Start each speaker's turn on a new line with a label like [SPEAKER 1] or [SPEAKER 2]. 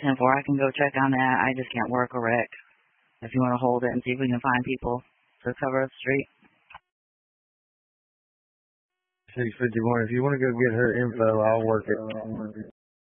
[SPEAKER 1] 10-4. I can go check on that. I just can't work a wreck. If you want to hold it and see if we can find people to cover the street.
[SPEAKER 2] 651. If you want to go get her info, I'll work it.